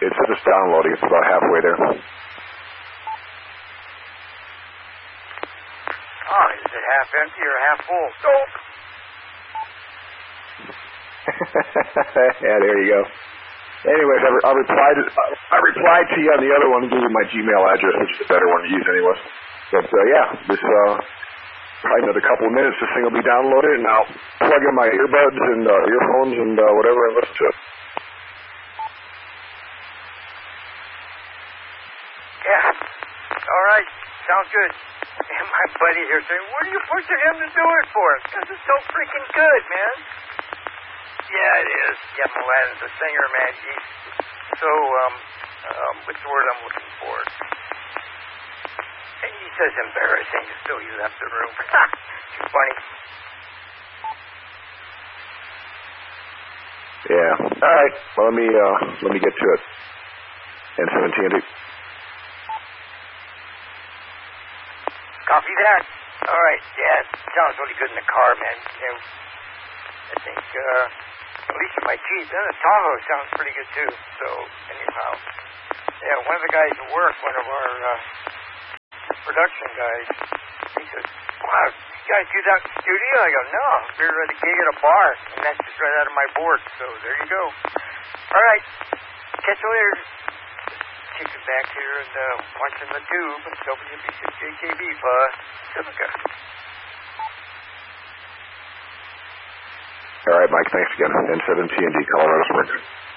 It says it's downloading. It's about halfway there. Oh, is it half empty or half full? Oh. Yeah, there you go. Anyways, I replied to you on the other one and gave you my Gmail address, which is a better one to use anyways. But yeah, this probably another couple of minutes, this thing will be downloaded, and I'll plug in my earbuds and earphones and whatever and listen to it. Yeah. All right. Sounds good. And my buddy here saying, what are you pushing him to do it for? Because it's so freaking good, man. Yeah, it is. Yeah, Mladen's a singer, man. He's so, what's the word I'm looking for? And he says embarrassing until he left the room. Too funny. Yeah. All right. Well, let me get to it. N17. Copy that. All right. Yeah, it sounds really good in the car, man. You know, I think, at least in my Jeep. And the Tahoe sounds pretty good, too. So, anyhow. Yeah, one of the guys at work, one of our production guys, he says, wow, you guys do that in the studio? I go, no, we're at a gig at a bar. And that's just right out of my board. So, there you go. All right. Catch you later. Kicking back here and watching the tube. WB6JKB, Pacifica. All right, Mike, thanks again. N17D, Colorado Springs.